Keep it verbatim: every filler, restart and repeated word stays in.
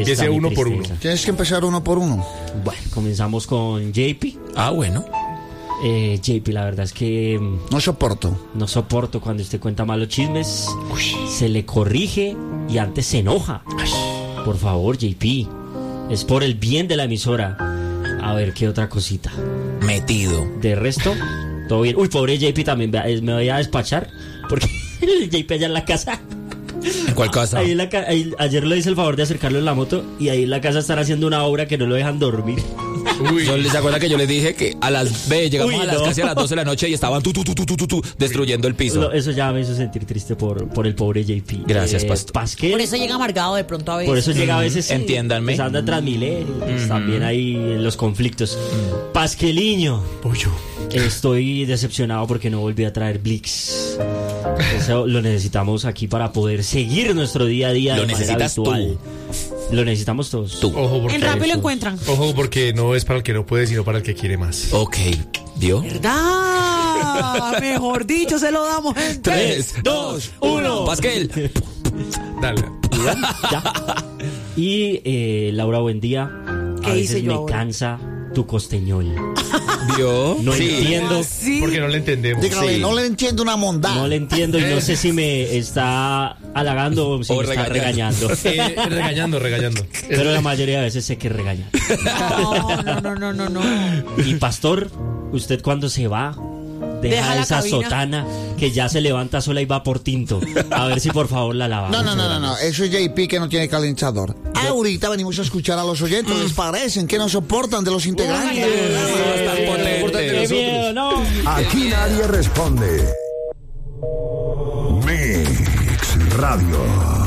Ese uno por uno. Tienes que empezar uno por uno. Bueno, comenzamos con J P. Ah, bueno. Eh, J P, la verdad es que No soporto. no soporto cuando usted cuenta malos chismes. Se le corrige y antes se enoja. Por favor, J P. Es por el bien de la emisora. A ver, ¿qué otra cosita? Metido. De resto, todo bien. Uy, pobre J P también. vea, Me voy a despachar. Porque el J P allá en la casa. ¿En cuál casa? Ahí en la ca- ahí- ayer le hice el favor de acercarlo en la moto. Y ahí en la casa están haciendo una obra que no lo dejan dormir. Uy. Yo les acuerdo que yo les dije que a las ve, llegamos Uy, a las no. casi a las doce de la noche y estaban tu, tu, tu, tu, tu, tu, tu, destruyendo el piso. Lo- Eso ya me hizo sentir triste por, por el pobre J P. Gracias, Pastor. Pasquel. Por eso llega amargado de pronto a veces. Por eso llega a veces. sí, Entiéndanme. pues anda Transmilenio. pues También hay en los conflictos. Pasqueliño. Pollo. Estoy decepcionado porque no volví a traer Blix. Eso lo necesitamos aquí para poder seguir nuestro día a día Lo de manera necesitas habitual. Lo necesitamos todos. Tú. Ojo porque, En Rappi lo Eso. encuentran. ojo porque no es para el que no puede, sino para el que quiere más. Ok, ¿vio? ¿Verdad? Mejor dicho, se lo damos en Tres, dos, uno. Pasquel. Dale. Ya. Y eh, Laura, buen día. ¿Qué A hice veces yo me ahora? cansa tu costeñol. ¿Vio? No Sí. entiendo. Sí. Porque no le entendemos. Dígale, Sí. no le entiendo una mondada. No le entiendo y no sé si me está halagando o si O me está regañando. regañando. Eh, regañando, regañando. Pero la mayoría de veces sé que regaña. No, no, no, no, no, no. Y pastor, usted cuando se va, deja, Deja la esa cabina. sotana que ya se levanta sola y va por tinto. A ver si por favor la lava. No, no, no, no, no. Eso es J P que no tiene calentador. Ahorita venimos a escuchar a los oyentes. ¿Les parecen que nos soportan de los integrantes? Están potentes. ¡Qué miedo, no! Aquí nadie responde. Mix Radio.